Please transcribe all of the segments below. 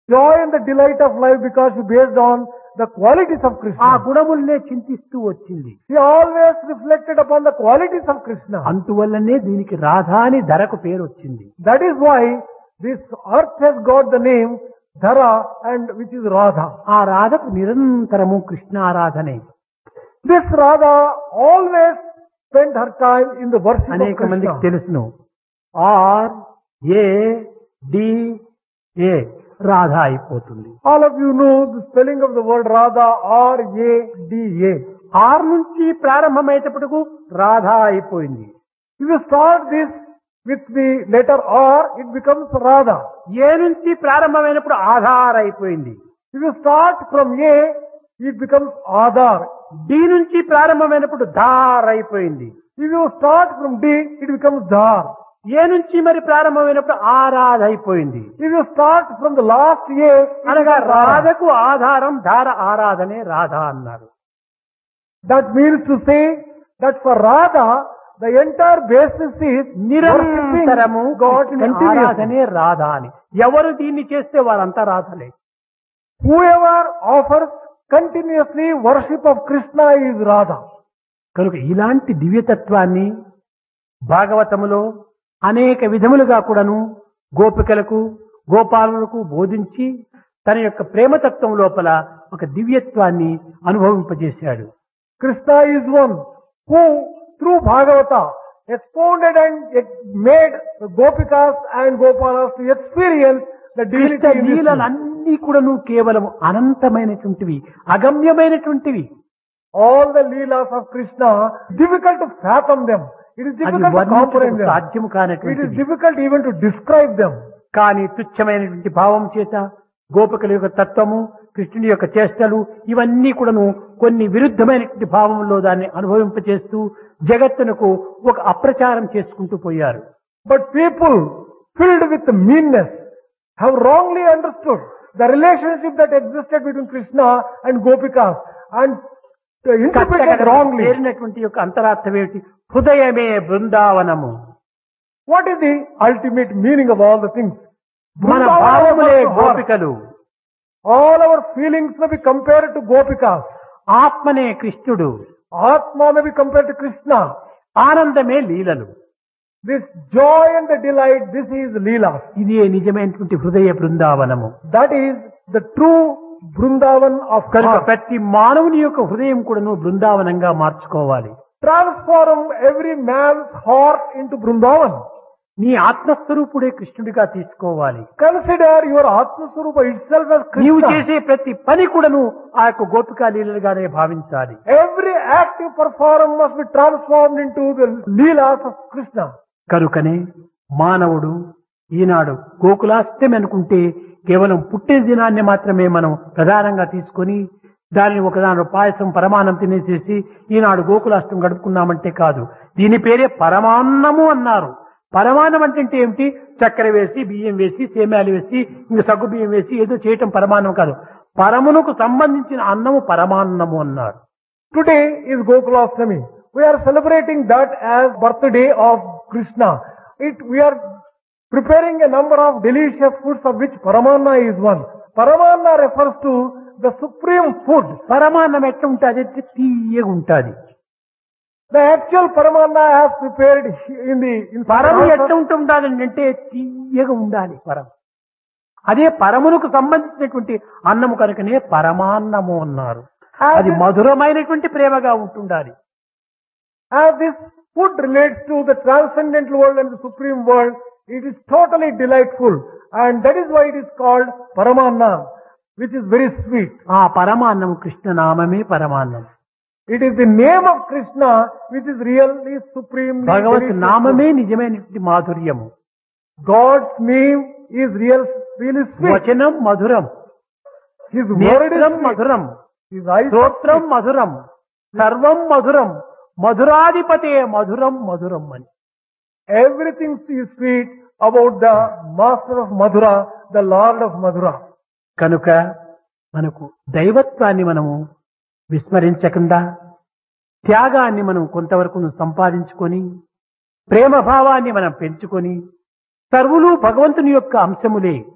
joy and the delight of life because she based on the qualities of ఆ Krishna. గుణముల్నే చింతిస్తూ వచ్చింది. She always reflected upon the qualities of Krishna. అందువల్లనే దీనికి రాధా అని ధరకు పేరు వచ్చింది. That is why this earth has got the name Dhara and which is Radha. ఆ రాధకు నిరంతరము కృష్ణారాధనే. This Radha always spent her time in the worship of అనేక మందికి Krishna. తెలుసును. Are A D A Radha అయిపోతుంది. All of you know the spelling of the word Radha, R-A-D-A. Are నుంచి ప్రారంభమయ్యేటప్పటికు రాధా అయిపోయింది. If you start this with the letter R, it becomes Radha. ఏ నుంచి ప్రారంభమైనప్పుడు ఆధార్ అయిపోయింది. If you start from A, it becomes Adar. D నుంచి ప్రారంభమైనప్పుడు ధార్ అయిపోయింది. If you start from D, it becomes Dhar. ఏ నుంచి మరి ప్రారంభమైనప్పుడు ఆరాధ అయిపోయింది. If you start from the last A, it అనగా becomes Radha. రాధకు ఆధారం ధార ఆరాధనే రాధా అన్నారు. That means to say that for Radha, the entire basis is నిరంతరము worshipping God continuously. ఆరాధనే రాధా అని. ఎవరు దీన్ని చేస్తే వారంతా రాధలే. Whoever offers continuously worship of Krishna is Radha. కనుక ఇలాంటి దివ్యతత్వాన్ని భాగవతములో అనేక విధములుగా కూడాను గోపికలకు గోపాలులకు బోధించి తన యొక్క ప్రేమతత్వం లోపల ఒక దివ్యత్వాన్ని అనుభవింపజేశాడు. Krishna is one who through Bhagavata expounded and made the Gopikas and Gopalas to experience the Krishna divinity in this world. లీలలన్నీ కూడాను కేవలం అనంతమైనటువంటివి, అగమ్యమైనటువంటివి. All the leelas of Krishna, difficult to fathom them. It is అది difficult to వర్ణించడం comprehend them. సాధ్యము It is కానటువంటివి. difficult even to describe them. కానీ తుచ్చమైనటువంటి భావం చేత గోపికల యొక్క తత్వము, కృష్ణుడి యొక్క చేష్టలు ఇవన్నీ కూడాను కొన్ని విరుద్ధమైనటువంటి భావంలో దాన్ని అనుభవింపచేస్తూ జగత్తునకు ఒక అప్రచారం చేసుకుంటూ పోయారు. But people filled with meanness have wrongly understood the relationship that existed between Krishna and Gopikas and interpreted wrongly. చేరినటువంటి యొక్క అంతరార్థం ఏమిటి? హృదయమే బృందావనము. What is the ultimate meaning of all the things? మన Vrindavan భావములే was the heart. గోపికలు, All our feelings may be compared to Gopikas. ఆత్మనే కృష్ణుడు, Atma may be compared to Krishna. ఆనందమే లీలలు. This joy and the delight, this is Leela. ఇదే నిజమైనటువంటి హృదయ బృందావనము. That is the true Vrindavan of కనుక heart. ప్రతి మానవుని యొక్క హృదయం కూడాను బృందావనంగా మార్చుకోవాలి. Transform every man's heart into Vrindavan. నీ ఆత్మస్వరూపుడే కృష్ణుడిగా తీసుకోవాలి. Consider your Atma Swarupa itself as నీవు Krishna. చేసే ప్రతి పని కూడాను ఆ యొక్క గోపికా లీలలుగానే భావించాలి. Every act you perform must be transformed into the Leelas of Krishna. కనుకనే మానవుడు ఈనాడు గోకులాష్టమి అనుకుంటే కేవలం పుట్టిన దినాన్ని మాత్రమే మనం ప్రధానంగా తీసుకొని దానిని ఒకదాని పాయసం పరమాన్నం తినేసేసి ఈనాడు గోకులాష్టం గడుపుకున్నామంటే కాదు. దీని పేరే పరమాన్నము అన్నారు. పరమాన్నం అంటే ఏమిటి? చక్కెర వేసి, బియ్యం వేసి, సేమ్యాలు వేసి, ఇంక సగ్గు బియ్యం వేసి ఏదో చేయటం పరమాన్నం కాదు. పరమునకు సంబంధించిన అన్నము పరమాన్నము అన్నారు. Today is Gokulashtami. We are celebrating that as birthday of Krishna. We are preparing a number of delicious foods of which Paramanna is one. Paramanna refers to the supreme food. పరమాన్నం ఎట్లా ఉంటుంది? తీయగా ఉంటుంది. The actual Paramanna has prepared in పరము ఎట్లా ఉంటుండాలి అంటే తీయగా ఉండాలి పరం. అదే పరమునకు సంబంధించినటువంటి అన్నము కనుకనే పరమాన్నము అన్నారు. అది మధురమైనటువంటి ప్రేమగా ఉంటుండాలి. As this food relates to the transcendental world and the supreme world, it is totally delightful, and that is why it is called Paramanna, which is very sweet. ఆ పరమాన్నం కృష్ణ నామమే పరమాన్నం. It is the name of Krishna which is really supreme. భగవత్ నామమే నిజమైనటువంటి మాధుర్యము. God's name is really sweet. వచనం మధురం, His word is నేత్రం sweet. మధురం, His eyes are స్తోత్రం sweet. మధురం, సర్వం మధురం, మధురాధిపతే మధురం మధురం అని. Everything is sweet about the Master of Madhura, the Lord of Madhura. కనుక మనకు దైవత్వాన్ని మనము విస్మరించకుండా త్యాగాన్ని మనం కొంతవరకు సంపాదించుకొని ప్రేమ భావాన్ని మనం పెంచుకొని సర్వులు భగవంతుని యొక్క అంశములే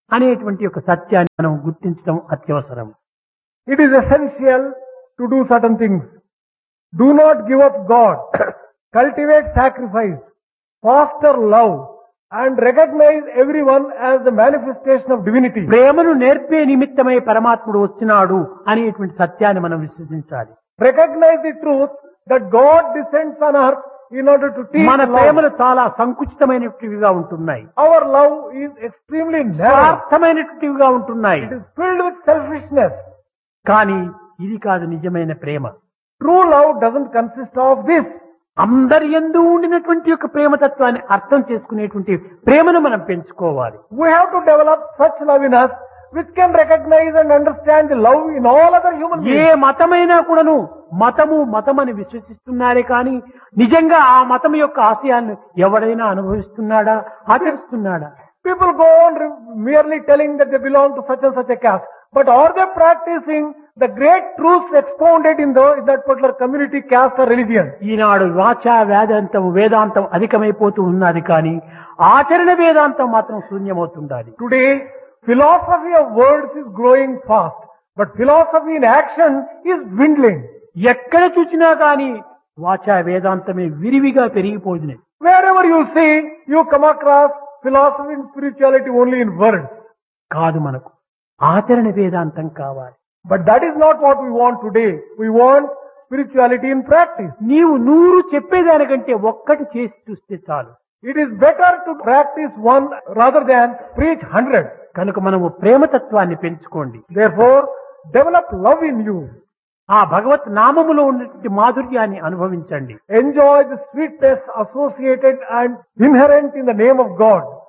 అనేటువంటి ఒక సత్యాన్ని మనం గుర్తించడం అత్యవసరం. It is essential to do certain things. Do not give up God. Cultivate sacrifice. Foster love. And recognize everyone as the manifestation of divinity. ప్రేమను నేర్పే నిమిత్తమై పరమాత్ముడు వచ్చినాడు అనేటువంటి సత్యాన్ని మనం విశ్వసించాలి. Recognize the truth that God descends on earth in order to teach మన love. ప్రేమలు చాలా సంకుచితమైనటివిగా ఉంటున్నాయి. Our love is extremely narrow. స్వార్థమైనటివిగా ఉంటున్నాయి. It is filled with selfishness. కానీ ఇది కాదు నిజమైన ప్రేమ. True love doesn't consist of this. అందరి యందు ఉండినటువంటి యొక్క ప్రేమతత్వాన్ని అర్థం చేసుకునేటువంటి ప్రేమను మనం పెంచుకోవాలి. We have to develop such love in us which can recognize and understand the love in all other human A beings. మతమైనా కూడాను మతమని విశ్వసిస్తున్నారే కానీ నిజంగా ఆ మతం యొక్క ఆశయాలను ఎవడైనా అనుభవిస్తున్నాడా, ఆచరిస్తున్నాడా? People go on merely telling that they belong to such and such a caste. But are they practicing the great truths expounded in that particular community, caste or religion? ఈనాడు వాచా వేదాంతం అధికమైపోతూ ఉన్నది కానీ ఆచరణ వేదాంతం మాత్రం శూన్యమవుతుండాలి. Today, philosophy of words is growing fast. But philosophy in action is dwindling. ఎక్కడ చూసినా కానీ వాచా వేదాంతమే విరివిగా పెరిగిపోయింది. Wherever you see, you come across philosophy and spirituality only in words. కాదు, మనకు ఆచరణ వేదాంతం కావాలి. But that is not what we want today. We want spirituality in practice. నీవు 100 చెప్పేదానికంటే ఒక్కటి చేసి చూస్తే చాలు. It is better to practice one rather than preach 100. కనుక మనము ప్రేమతత్వాన్ని పెంచుకోండి. Therefore, develop love in you. ఆ భగవత్ నామములో ఉన్నటువంటి మాధుర్యాన్ని అనుభవించండి. Enjoy the sweetness associated and inherent in the name of God.